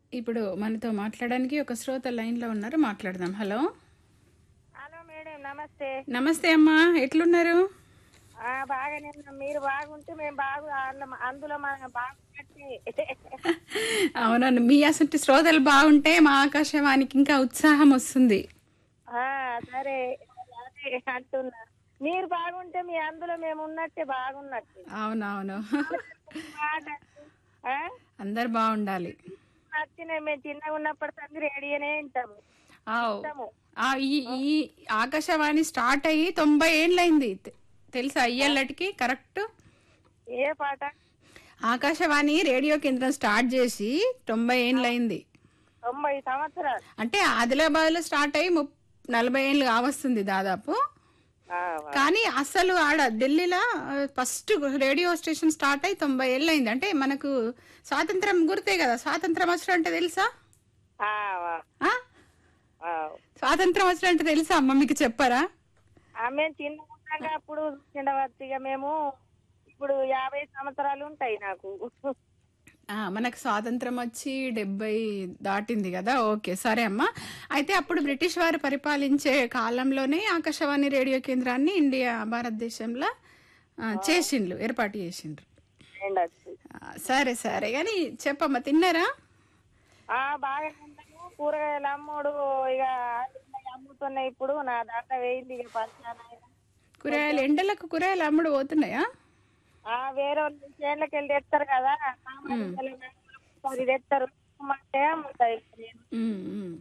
ఇప్పుడు మనతో మాట్లాడడానికి ఒక శ్రోత లైన్లో ఉన్నారు, మాట్లాడదాం. హలో హలో మేడం, నమస్తే. నమస్తే అమ్మా, ఎట్లున్నారు? బాగానే ఉన్నాం. మీరు బాగుంటే మేము అందులో మనం బాగున్నట్టే. అవునవును, మీ అసలు శ్రోతలు బాగుంటే మా ఆకాశవాణికి ఇంకా ఉత్సాహం వస్తుంది. ఆ, సరే, అదే అంటున్నా. మీరు బాగుంటే మీ అందులో మేము ఉన్నట్టే బాగున్నట్టు. అవునవును. మాటలు, ఆ, అందరు బాగుండాలి. నచ్చినాయి. మేము చిన్నగా ఉన్నప్పటి సంది రేడియోనే వింటాము. ఆవ్. ఇష్టము. ఈ ఈ ఆకాశవాణి స్టార్ట్ అయ్యి 90 ఏండ్లైంది, తెలుసా ఇయ్యల్లటికి కరెక్ట్? ఏ పాట? ఆకాశవాణి రేడియో కేంద్రం స్టార్ట్ చేసి 90 ఏండ్లైంది. 90 సంవత్సరాలు. అంటే ఆదిలాబాద్లో స్టార్ట్ అయ్యి 40 ఏళ్ళు కావస్తుంది దాదాపు. ఆ, కానీ అసలు ఆడ ఢిల్లీలో ఫస్ట్ రేడియో స్టేషన్ స్టార్ట్ అయ్యి 90 ఏళ్ళు అయింది. అంటే మనకు స్వాతంత్రం గుర్తే కదా, స్వాతంత్రం వచ్చిన అంటే తెలుసా? ఆ, ఆ? ఆ. స్వాతంత్రం వచ్చిన అంటే తెలుసా అమ్మ, మీకు చెప్పారా? మేము చిన్నగా ఉన్నాక అప్పుడు చిన్నవర్తిగా మేము ఇప్పుడు 50 సంవత్సరాలు ఉంటాయి నాకు. మనకు స్వాతంత్రం వచ్చి 70 దాటింది కదా. ఓకే, సరే అమ్మా. అయితే అప్పుడు బ్రిటిష్ వారు పరిపాలించే కాలంలోనే ఆకాశవాణి రేడియో కేంద్రాన్ని ఇండియా భారతదేశంలో ఏర్పాటు చేసిండ్రు. ఉండొచ్చు. సరే సరే, కానీ చెప్పమ్మా, తిన్నారా? బాగా తింటాము. కూరగాయలు అమ్ముడు ఇక అమ్ముతున్నాయి. ఇప్పుడు నా దాంట్లో వేయింది ఇక పంచాలైనా. కూరగాయలు ఎండలకు కూరగాయలు అమ్ముడు పోతున్నాయా? వేరే వాళ్ళు చేనులకు వెళ్ళి తెస్తారు కదా, అది తెస్తారు. అమ్ముతాయి. ఉమ్, ఉమ్.